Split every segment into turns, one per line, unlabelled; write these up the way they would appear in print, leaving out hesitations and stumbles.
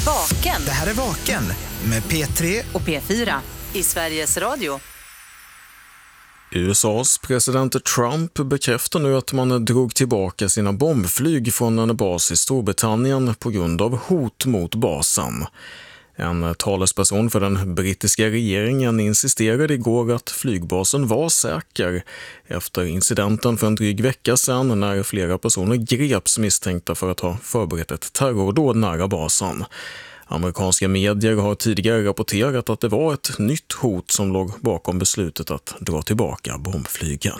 Vaken.
Det här är Vaken med P3
och P4 i Sveriges Radio.
USAs president Trump bekräftar nu att man drog tillbaka sina bombflyg från en bas i Storbritannien på grund av hot mot basen. En talesperson för den brittiska regeringen insisterade igår att flygbasen var säker efter incidenten för en dryg vecka sedan när flera personer greps misstänkta för att ha förberett ett terrordåd nära basen. Amerikanska medier har tidigare rapporterat att det var ett nytt hot som låg bakom beslutet att dra tillbaka bombflygen.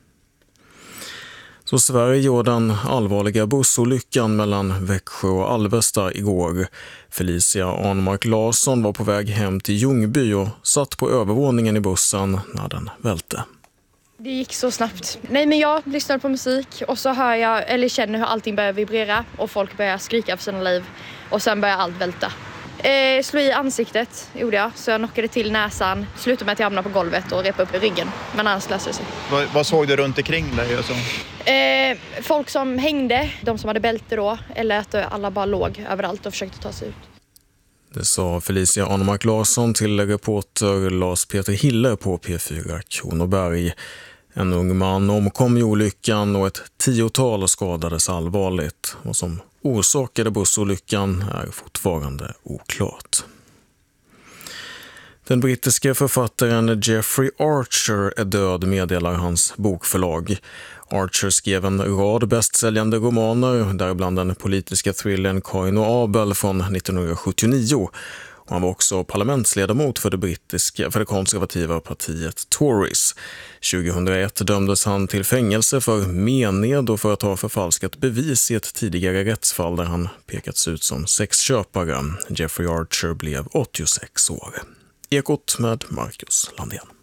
Så Sverige och den allvarliga bussolyckan mellan Växjö och Alvesta igår. Felicia Arnmark Larsson var på väg hem till Ljungby och satt på övervåningen i bussen när den välte.
Det gick så snabbt. Nej, men jag lyssnar på musik och så hör jag, eller känner hur allting börjar vibrera och folk börjar skrika för sina liv och sen börjar allt välta. Slå i ansiktet gjorde jag, så jag knockade till näsan, slutade med att jag hamnade på golvet och repade upp ryggen, men annars löste det sig.
Vad såg du runt omkring dig? Och så?
Folk som hängde, de som hade bälte då, eller att alla bara låg överallt och försökte ta sig ut.
Det sa Felicia Arnmark Larsson till reporter Lars Peter Hille på P4 Kronoberg. En ung man omkom i olyckan och ett 10-tal skadades allvarligt. Vad som orsakade bussolyckan är fortfarande oklart. Den brittiska författaren Jeffrey Archer är död, meddelar hans bokförlag. Archer skrev en rad bästsäljande romaner, däribland den politiska thrillern Kain och Abel från 1979. Och han var också parlamentsledamot för det konservativa partiet Tories. 2001 dömdes han till fängelse för mened och för att ha förfalskat bevis i ett tidigare rättsfall där han pekats ut som sexköpare. Jeffrey Archer blev 86 år. Ekot med Marcus Landén.